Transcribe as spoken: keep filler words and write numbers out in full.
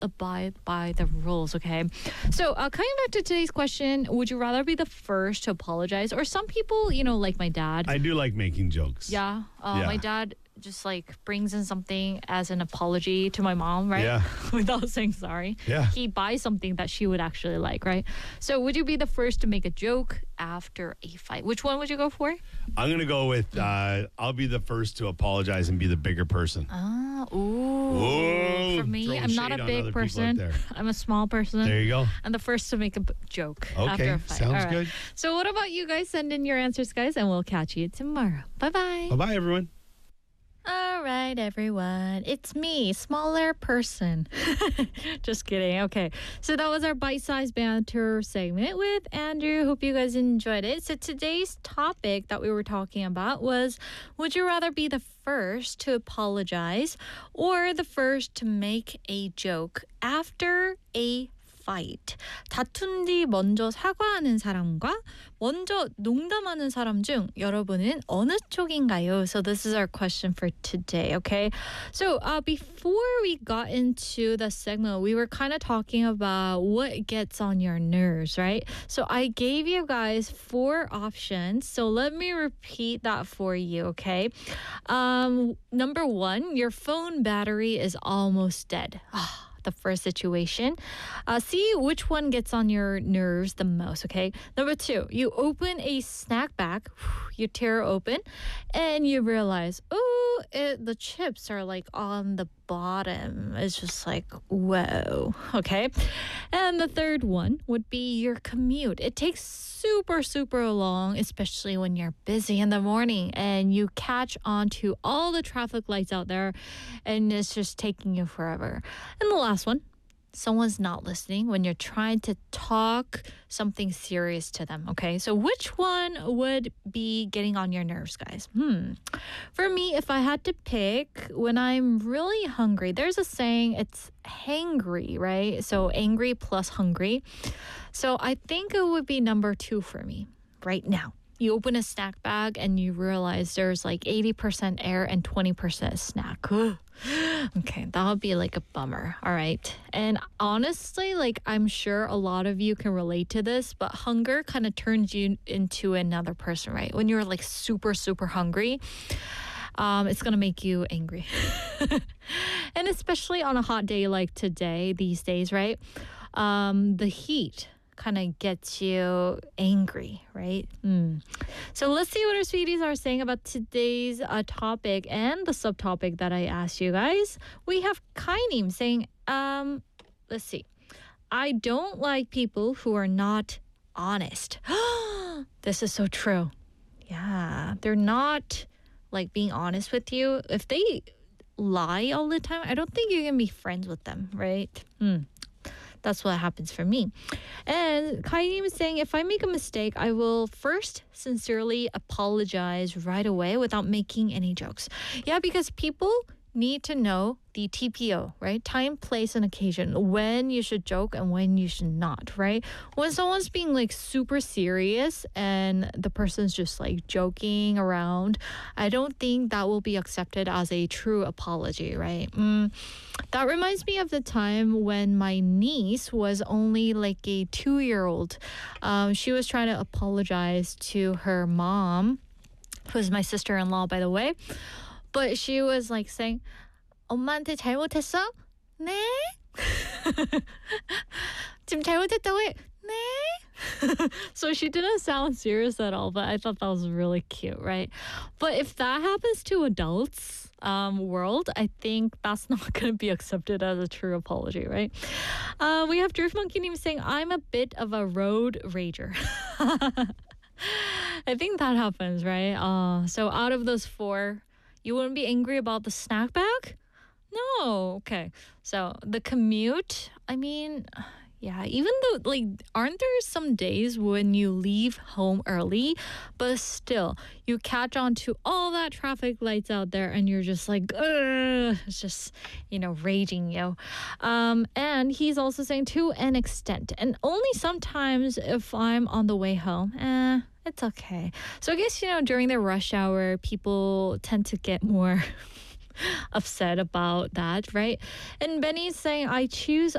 abide by the rules, okay? So, uh, coming back to today's question, would you rather be the first to apologize? Or some people, you know, like my dad. I do like making jokes. Yeah, uh, Yeah. my dad just like brings in something as an apology to my mom, right? Yeah. Without saying sorry. Yeah. He buys something that she would actually like, right? So would you be the first to make a joke after a fight? Which one would you go for? I'm going to go with uh, I'll be the first to apologize and be the bigger person. Ah, ooh. Ooh, For me, throwing I'm not shade a on big other people out person. there. I'm a small person. There you go. I'm the first to make a b- joke after Okay, a fight. sounds All right. good. So what about you guys? Send in your answers, guys, and we'll catch you tomorrow. Bye-bye. Bye-bye, everyone. All right, everyone. It's me, smaller person. Just kidding. Okay. So that was our bite-sized banter segment with Andrew. Hope you guys enjoyed it. So today's topic that we were talking about was, would you rather be the first to apologize or the first to make a joke after a fight? 다툰 뒤 먼저 사과하는 사람과 먼저 농담하는 사람 중 여러분은 어느 쪽인가요? So this is our question for today, okay? So uh, before we got into the segment, we were kind of talking about what gets on your nerves, right? So I gave you guys four options. So let me repeat that for you, okay? Um, number one, your phone battery is almost dead. The first situation. Uh, see which one gets on your nerves the most, okay? Number two, you open a snack bag, you tear open, and you realize, oh, it, the chips are like on the bottom. It's just like, whoa, okay? And the third one would be your commute. It takes super, super long, especially when you're busy in the morning and you catch on to all the traffic lights out there and it's just taking you forever. And the last one, someone's not listening when you're trying to talk something serious to them, okay? So which one would be getting on your nerves, guys? Hmm. For me, if I had to pick, when I'm really hungry, there's a saying, it's hangry, right? So angry plus hungry. So I think it would be number two for me right now. You open a snack bag and you realize there's like eighty percent air and twenty percent snack. Okay, that would be like a bummer. All right. And honestly, like I'm sure a lot of you can relate to this, but hunger kind of turns you into another person, right? When you're like super, super hungry, um, it's going to make you angry. And especially on a hot day like today, these days, right? Um, the heat kind of gets you angry, right? Mm. So let's see what our sweeties are saying about today's uh, topic and the subtopic that I asked you guys. We have Kainim saying, um, let's see. I don't like people who are not honest. This is so true. Yeah, they're not like being honest with you. If they lie all the time, I don't think you can be friends with them, right? Mm. That's what happens for me. And Kaini was saying, if I make a mistake, I will first sincerely apologize right away without making any jokes. Yeah, because people need to know the T P O, right? Time, place, and occasion. When you should joke and when you should not, right? When someone's being like super serious and the person's just like joking around, I don't think that will be accepted as a true apology, right? Mm, that reminds me of the time when my niece was only like a two-year-old. Um, she was trying to apologize to her mom, who is my sister-in-law, by the way. But she was like saying, 엄마한테 잘못했어? 네? 지금 잘못했다고 해? 네? So she didn't sound serious at all, but I thought that was really cute, right? But if that happens to adults um, world, I think that's not going to be accepted as a true apology, right? Uh, we have Drift Monkey Name saying, I'm a bit of a road rager. I think that happens, right? Uh, so out of those four, you wouldn't be angry about the snack bag? No. Okay. So the commute, I mean, yeah, even though, like, aren't there some days when you leave home early, but still, you catch on to all that traffic lights out there and you're just like, ugh, it's just, you know, raging you. Um, and he's also saying to an extent, and only sometimes if I'm on the way home, eh, it's okay. So I guess, you know, during the rush hour, people tend to get more upset about that, right? And Benny's saying, I choose